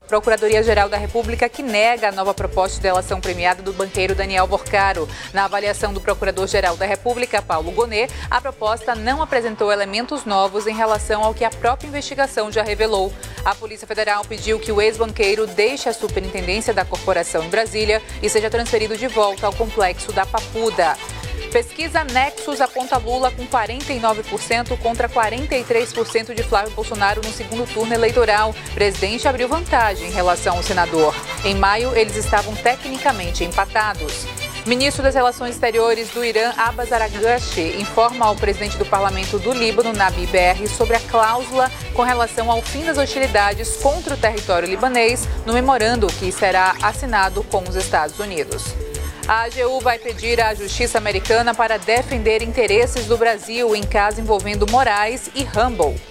Procuradoria-Geral da República que nega a nova proposta de delação premiada do banqueiro Daniel Borcaro. Na avaliação do Procurador-Geral da República, Paulo Gonet, a proposta não apresentou elementos novos em relação ao que a própria investigação já revelou. A Polícia Federal pediu que o ex-banqueiro deixe a superintendência da corporação em Brasília e seja transferido de volta ao complexo da Papuda. Pesquisa Nexus aponta Lula com 49% contra 43% de Flávio Bolsonaro no segundo turno eleitoral. O presidente abriu vantagem em relação ao senador. Em maio, eles estavam tecnicamente empatados. O ministro das Relações Exteriores do Irã, Abbas Araghchi, informa ao presidente do parlamento do Líbano, Nabi Berri, sobre a cláusula com relação ao fim das hostilidades contra o território libanês no memorando que será assinado com os Estados Unidos. A AGU vai pedir à Justiça Americana para defender interesses do Brasil em caso envolvendo Moraes e Rumble.